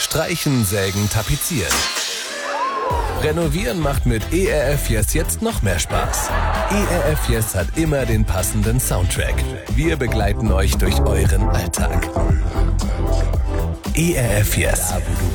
Streichen, sägen, tapezieren. Renovieren macht mit ERF Yes jetzt noch mehr Spaß. ERF Yes hat immer den passenden Soundtrack. Wir begleiten euch durch euren Alltag. ERF Yes, da wo du